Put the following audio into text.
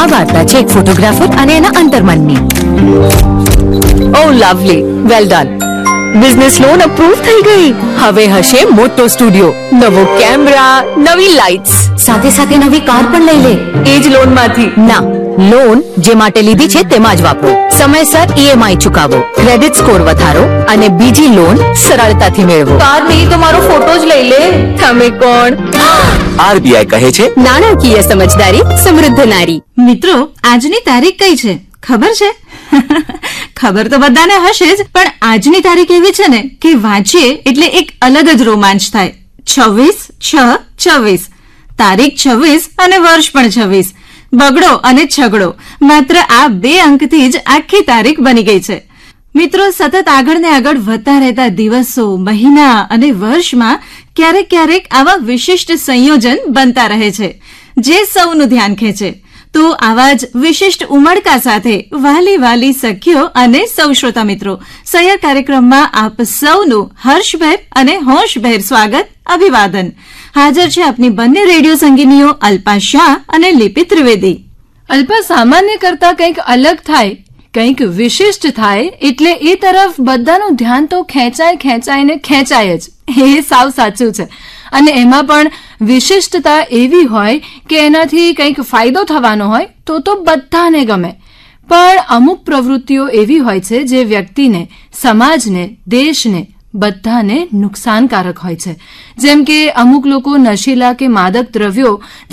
આ વાર્તા છે એક ફોટોગ્રાફર અને એના અંતર્મનની. ઓ lovely, well done. Business loan approve થઈ ગઈ. હવે હશે મોટો સ્ટુડિયો, નવો કેમેરા, નવી લાઇટ્સ, સાથે સાથે નવી કાર પણ લઈ લે. એ જ લોન માંથી. ના, લોન જે માટે લીધી છે તેમાં જ વાપરો. સમયસર ઈએમઆઈ ચૂકવો, ક્રેડિટ સ્કોર વધારો અને બીજી લોન સરળતાથી મેળવો. કાર નહીં તો મારો ફોટો જ લઈ લે. તમે કોણ? આરબીઆઈ કહે છે, નાણાકીય સમજદારી સમૃદ્ધ નારી. મિત્રો, આજની તારીખ કઈ છે ખબર છે? ખબર તો બધાને હશે જ, પણ આજની તારીખ એવી છે ને કે વાંચીએ એટલે એક અલગ જ રોમાંચ થાય. 26/6/24, તારીખ 26 અને વર્ષ પણ 26. બગડો અને છગડો, માત્ર આ 2 અંકથી જ આખી તારીખ બની ગઈ છે. મિત્રો, સતત આગળ ને આગળ વધતા રહેતા દિવસો, મહિના અને વર્ષમાં ક્યારેક ક્યારેક આવા વિશિષ્ટ સંયોજન બનતા રહે છે જે સૌનું ધ્યાન ખેંચે. તો આવા જ વિશિષ્ટ ઉમળકા સાથે વાલી વાલી સખીઓ અને સૌ શ્રોતા મિત્રો, સૈયર કાર્યક્રમમાં આપ સૌનું હર્ષભેર અને હોશભેર સ્વાગત, અભિવાદન. હાજર છે આપની બંને રેડિયો સંગીનીઓ અલ્પા શાહ અને લિપિ ત્રિવેદી. અલ્પા, સામાન્ય કરતા કંઈક અલગ થાય, કંઈક વિશિષ્ટ થાય એટલે એ તરફ બધાનું ધ્યાન તો ખેંચાય જ. એ સાવ સાચું છે. અને એમાં પણ વિશિષ્ટતા એવી હોય કે એનાથી કંઈક ફાયદો થવાનો હોય તો બધાને ગમે. પણ અમુક પ્રવૃત્તિઓ એવી હોય છે જે વ્યક્તિને, સમાજને, દેશને, બધાને નુકસાનકારક હોય છે. જેમ કે અમુક લોકો નશીલા કે માદક દ્રવ્યો